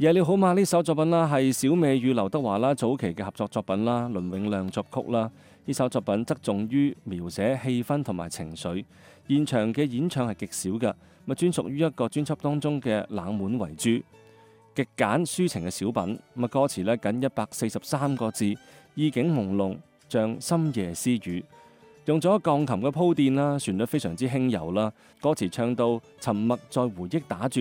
夜了好嗎呢首作品啦，係小美與劉德華啦早期嘅合作作品啦，倫永亮作曲啦。呢首作品側重於描寫氣氛同埋情緒，現場嘅演唱係極少嘅，咁專屬於一個專輯當中嘅冷門為主，極簡抒情嘅小品。咁歌詞呢僅143個字，意境朦朧，像深夜私語。用咗鋼琴嘅鋪墊啦，旋律非常之輕柔啦，歌詞唱到沉默在回憶打轉。